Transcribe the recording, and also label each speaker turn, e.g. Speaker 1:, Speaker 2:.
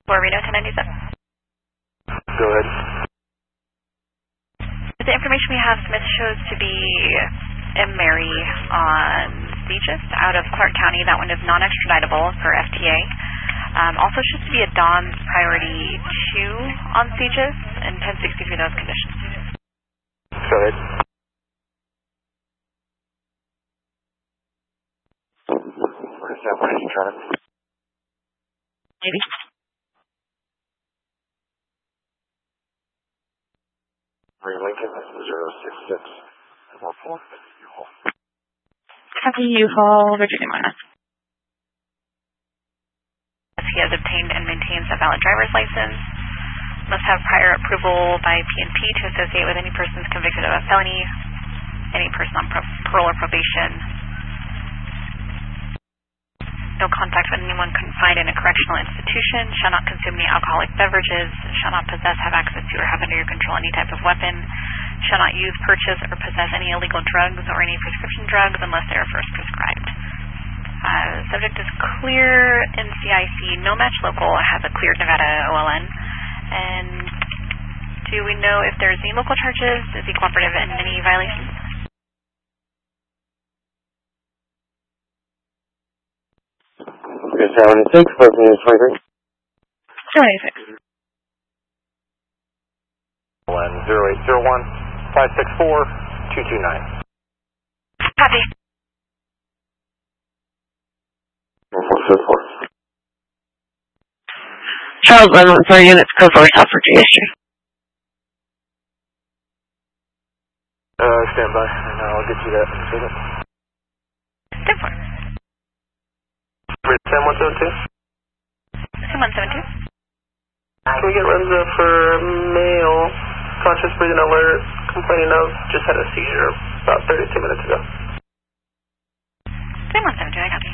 Speaker 1: Reno 1097.
Speaker 2: Go ahead.
Speaker 1: The information we have, Smith shows to be a Mary on Segis out of Clark County. That one is non-extraditable for FTA. Also shows to be a Don's Priority 2 on Segis and 1063 those conditions.
Speaker 2: Go ahead. Where is that? Where is he trying to?
Speaker 1: Maybe.
Speaker 2: Lincoln 066.
Speaker 3: Copy U-Haul, Virginia Minor.
Speaker 1: He has obtained and maintains a valid driver's license. Must have prior approval by PNP to associate with any persons convicted of a felony, any person on parole or probation. No contact with anyone confined in a correctional institution. Shall not consume any alcoholic beverages. Shall not possess, have access to, or have under your control any type of weapon. Shall not use, purchase, or possess any illegal drugs or any prescription drugs unless they are first prescribed. Subject is clear NCIC, no match local, has a clear Nevada OLN. And do we know if there's any local charges? Is he cooperative in any violations?
Speaker 2: Okay, 76, first news 23.
Speaker 3: 76.
Speaker 2: 0801 564 229.
Speaker 1: Copy.
Speaker 2: 444.
Speaker 3: Charles 114 units, code 4 South Virginia Street.
Speaker 2: Stand by, and I'll get you that.
Speaker 1: 10-4.
Speaker 2: 172?
Speaker 1: 172.
Speaker 2: Can we get runs up for male, conscious breathing alert, complaining of, just had a seizure about 32 minutes ago.
Speaker 1: 172, I got you.